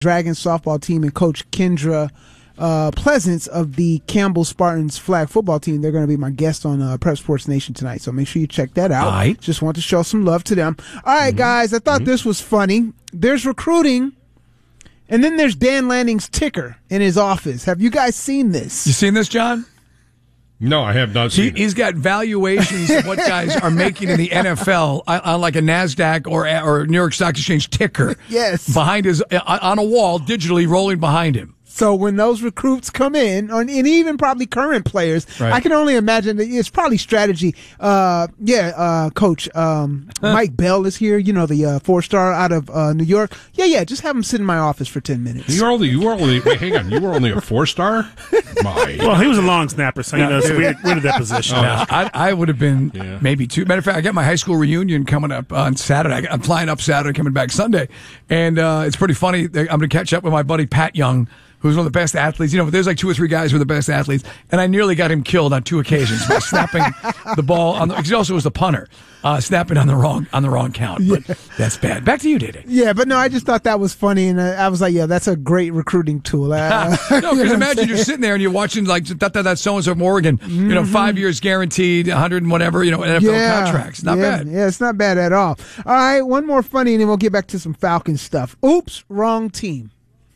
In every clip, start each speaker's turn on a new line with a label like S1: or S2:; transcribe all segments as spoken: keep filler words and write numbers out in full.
S1: Dragons softball team and Coach Kendra uh, Pleasance of the Campbell Spartans flag football team. They're going to be my guest on uh, Prep Sports Nation tonight, so make sure you check that out.
S2: All right.
S1: Just want to show some love to them. All right, mm-hmm. guys, I thought mm-hmm. this was funny. There's recruiting, and then there's Dan Lanning's ticker in his office. Have you guys seen this?
S2: You seen this, John?
S3: No, I have not seen
S2: he,
S3: it.
S2: He's got valuations of what guys are making in the N F L on, on like a NASDAQ or or New York Stock Exchange ticker.
S1: Yes.
S2: Behind his, on a wall, digitally rolling behind him.
S1: So when those recruits come in, and even probably current players, right. I can only imagine that it's probably strategy. Uh, yeah, uh, Coach um, huh. Mike Bell is here. You know, the uh, four-star out of uh, New York. Yeah, yeah. Just have him sit in my office for ten minutes.
S3: You were only, you were only. Wait, hang on. You were only a four-star. My.
S4: Well, he was a long snapper, so you know, so we're, we're in that position.
S2: Oh, now. I, I would have been yeah. maybe two. Matter of fact, I got my high school reunion coming up on Saturday. I'm flying up Saturday, coming back Sunday, and uh, it's pretty funny. I'm going to catch up with my buddy Pat Young, who's one of the best athletes. You know, there's like two or three guys who are the best athletes, and I nearly got him killed on two occasions by snapping the ball on the, because he also was the punter, uh, snapping on the wrong on the wrong count. But yeah. that's bad. Back to you, Dede.
S1: Yeah, but no, I just thought that was funny, and I was like, yeah, that's a great recruiting tool. Uh,
S2: no, because imagine you're sitting there and you're watching like that that, that so and so from Oregon, mm-hmm. you know, five years guaranteed, a hundred and whatever, you know, N F L
S1: yeah.
S2: contracts. Not
S1: yeah.
S2: bad.
S1: Yeah, it's not bad at all. All right, one more funny, and then we'll get back to some Falcons stuff. Oops, wrong team.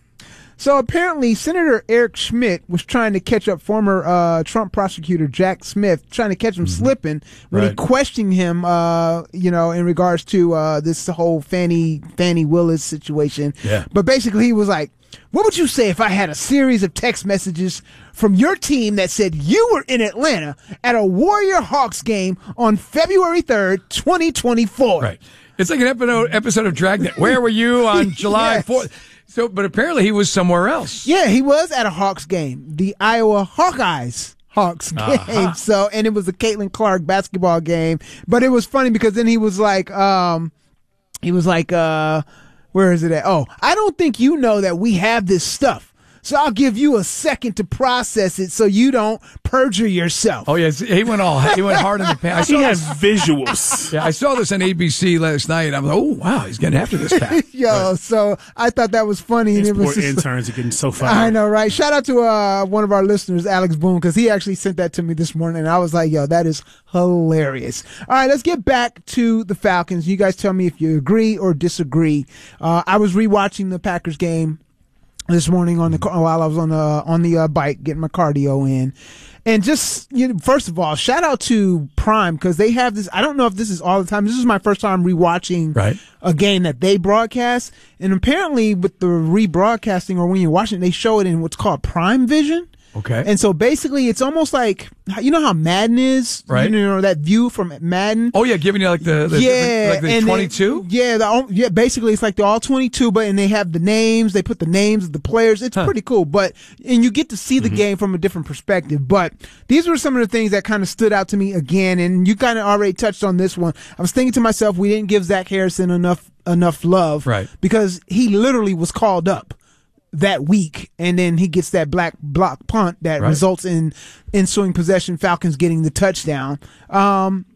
S1: So apparently, Senator Eric Schmidt was trying to catch up former uh, Trump prosecutor Jack Smith, trying to catch him mm-hmm. slipping when right. he questioned him, uh, you know, in regards to uh, this whole Fannie Fannie Willis situation.
S2: Yeah.
S1: But basically, he was like, "What would you say if I had a series of text messages from your team that said you were in Atlanta at a Warrior Hawks game on February third, twenty twenty-four?"
S2: Right. It's like an episode episode of Dragnet. Where were you on July fourth? So, but apparently he was somewhere else.
S1: Yeah, he was at a Hawks game, the Iowa Hawkeyes Hawks game. Uh-huh. So, and it was a Caitlin Clark basketball game. But it was funny because then he was like, um, he was like, uh, where is it at? Oh, I don't think you know that we have this stuff. So I'll give you a second to process it so you don't perjure yourself.
S2: Oh, yes. He went all, he went hard in the pants.
S4: He has visuals.
S2: Yeah, I saw this on A B C last night. I was like, oh, wow, he's getting after this Pat.
S1: Yo, right. So I thought that was funny.
S4: His
S1: and it
S4: poor
S1: was just,
S4: interns are getting so funny.
S1: I know, right? Shout out to uh, one of our listeners, Alex Boone, because he actually sent that to me this morning, and I was like, yo, that is hilarious. All right, let's get back to the Falcons. You guys tell me if you agree or disagree. Uh, I was rewatching the Packers game this morning on the while I was on the on the uh, bike getting my cardio in, and just you know, first of all, shout out to Prime because they have this. I don't know if this is all the time. This is my first time rewatching
S2: right.
S1: a game that they broadcast, and apparently with the rebroadcasting or when you're watching, they show it in what's called Prime Vision.
S2: Okay.
S1: And so basically, it's almost like, you know how Madden is?
S2: Right.
S1: You know, that view from Madden?
S2: Oh, yeah, giving you like the, the
S1: yeah,
S2: like the twenty-two?
S1: They, yeah, the, yeah, basically it's like the all twenty-two, but and they have the names, they put the names of the players. It's huh. pretty cool. But, and you get to see the mm-hmm. game from a different perspective. But these were some of the things that kind of stood out to me again, and you kind of already touched on this one. I was thinking to myself, we didn't give Zach Harrison enough enough love.
S2: Right.
S1: Because he literally was called up that week, and then he gets that black block punt that right. results in ensuing possession, Falcons getting the touchdown. Um,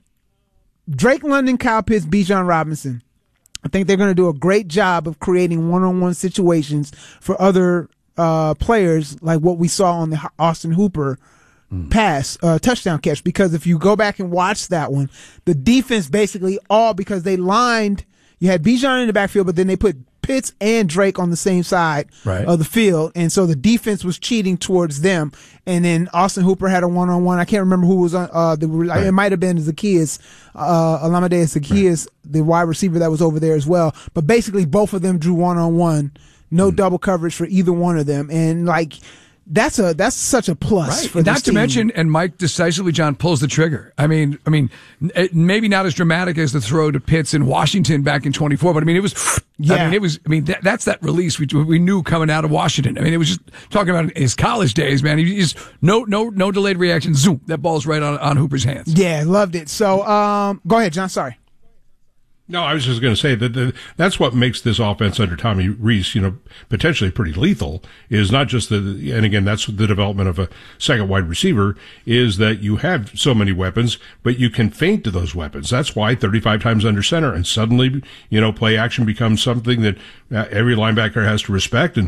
S1: Drake London, Kyle Pitts, Bijan Robinson. I think they're going to do a great job of creating one-on-one situations for other uh, players like what we saw on the Austin Hooper mm. pass, uh, touchdown catch, because if you go back and watch that one, the defense basically all, because they lined, you had Bijan in the backfield, but then they put Pitts and Drake on the same side
S2: right.
S1: of the field, and so the defense was cheating towards them. And then Austin Hooper had a one-on-one. I can't remember who was on. Uh, the, right. It might have been Zacchaeus, uh, Alameda Zacchaeus, right. the wide receiver that was over there as well. But basically, both of them drew one-on-one, no mm. double coverage for either one of them, and like. That's a that's such a plus
S2: right.
S1: for
S2: not
S1: this
S2: to
S1: team.
S2: mention, and Mike decisively, John, pulls the trigger. I mean, I mean, it, maybe not as dramatic as the throw to Pitts in Washington back in twenty-four, but I mean, it was. Yeah. I mean, it was. I mean, that, that's that release we we knew coming out of Washington. I mean, it was just talking about his college days, man. He just no no no delayed reaction. Zoom, that ball's right on on Hooper's hands.
S1: Yeah, loved it. So, um, go ahead, John. Sorry.
S3: No, I was just going to say that the, that's what makes this offense under Tommy Rees, you know, potentially pretty lethal, is not just the, and again, that's the development of a second wide receiver, is that you have so many weapons, but you can feint to those weapons. That's why thirty-five times under center, and suddenly, you know, play action becomes something that uh, every linebacker has to respect. And